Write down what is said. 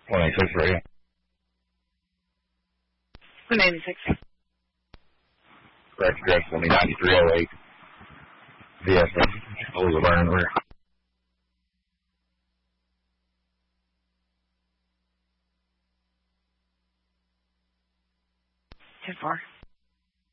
186 radio. 186. Correct address 9308. VSM. Hold the burn rear. 10-4.